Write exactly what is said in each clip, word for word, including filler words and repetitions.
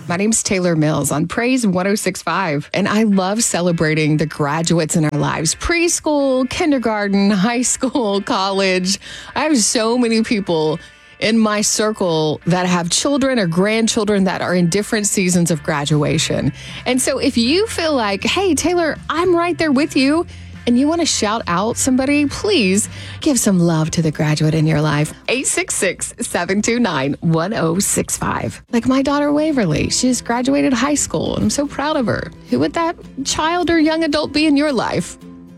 My name's Taylor Mills on Praise one oh six point five, and I love celebrating the graduates in our lives. Preschool, kindergarten, high school, college. I have so many people in my circle that have children or grandchildren that are in different seasons of graduation. And so if you feel like, hey, Taylor, I'm right there with you, and you want to shout out somebody, please give some love to the graduate in your life. eight six six, seven two nine, one oh six five. Like my daughter Waverly, she just graduated high school, and I'm so proud of her. Who would that child or young adult be in your life?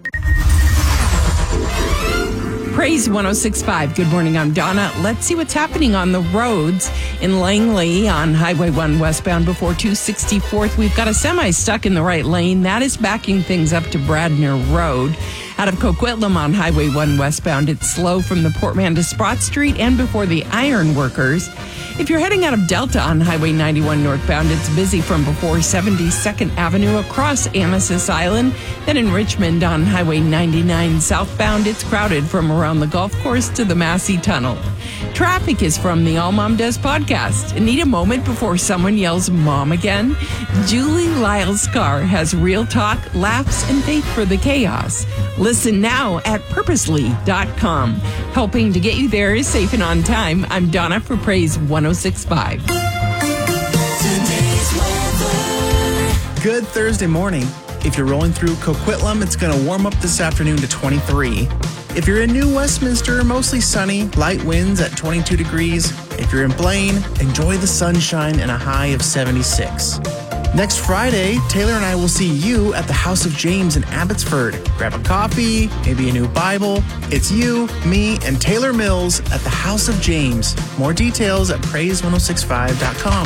Praise one oh six point five. Good morning, I'm Donna. Let's see what's happening on the roads in Langley on Highway one westbound before two sixty-fourth. We've got a semi stuck in the right lane. That is backing things up to Bradner Road. Out of Coquitlam on Highway one westbound, it's slow from the Portman to Sprott Street and before the Iron Workers. If you're heading out of Delta on Highway ninety-one northbound, it's busy from before seventy-second Avenue across Anasis Island. Then in Richmond on Highway ninety-nine southbound, it's crowded from around the golf course to the Massey Tunnel. Traffic is from the All Mom Does podcast. Need a moment before someone yells mom again? Julie Lyle's car has real talk, laughs, and faith for the chaos. Listen now at purposely dot com. Helping to get you there is safe and on time. I'm Donna for Praise one oh six point five. Good Thursday morning. If you're rolling through Coquitlam, it's going to warm up this afternoon to twenty-three. If you're in New Westminster, mostly sunny, light winds at twenty-two degrees. If you're in Blaine, enjoy the sunshine and a high of seventy-six. Next Friday, Taylor and I will see you at the House of James in Abbotsford. Grab a coffee, maybe a new Bible. It's you, me, and Taylor Mills at the House of James. More details at praise one oh six five dot com.